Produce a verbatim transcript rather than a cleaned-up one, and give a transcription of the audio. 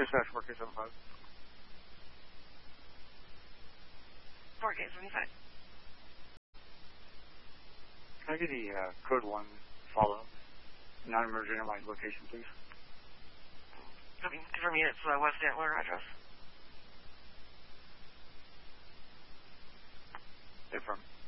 Dispatch four K seven five. four K seven five. Can I get the uh, code one follow? Non-emergent at my location, please. I mean, confirm units uh, West Antler address. Confirm.